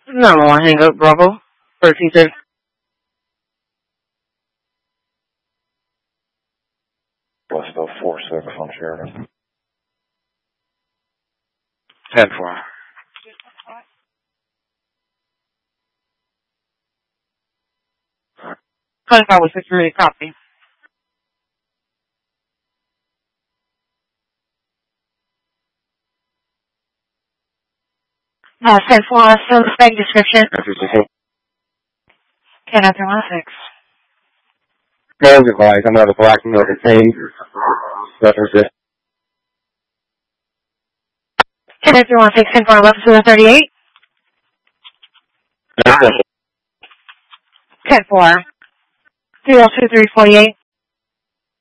Number one, hang up, Bravo. 1310. Westville 4-6 on Sheridan. 10-4. 25 with 6 minute copy. Send for us, so the spec description. 10 after 16. No device, another black milk contained. Reference this. 10 after 16, 10 for 11 to the 38. 10 for 302 348.